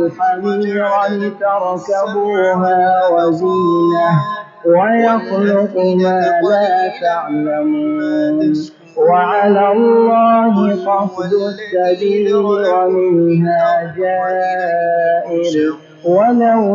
حميرا لتركبوها وزينة ويخلق ما لا تعلمون وعلى الله قصد السبيل ومنها جائر ولو